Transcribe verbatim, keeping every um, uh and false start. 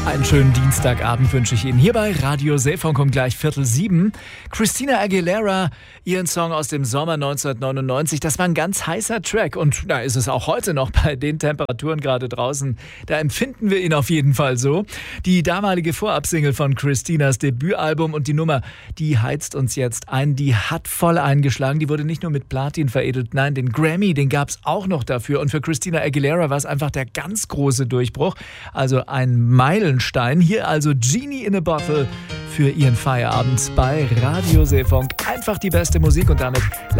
Einen schönen Dienstagabend wünsche ich Ihnen. Hier bei Radio Seefunk um gleich Viertel sieben. Christina Aguilera, ihren Song aus dem Sommer neunzehnhundertneunundneunzig. Das war ein ganz heißer Track und da ist es auch heute noch bei den Temperaturen gerade draußen. Da empfinden wir ihn auf jeden Fall so. Die damalige Vorabsingle von Christinas Debütalbum und die Nummer, die heizt uns jetzt ein. Die hat voll eingeschlagen. Die wurde nicht nur mit Platin veredelt, nein, den Grammy, den gab es auch noch dafür. Und für Christina Aguilera war es einfach der ganz große Durchbruch. Also ein Meilenstein. Hier also Genie in a Bottle für Ihren Feierabend bei Radio Seefunk. Einfach die beste Musik und damit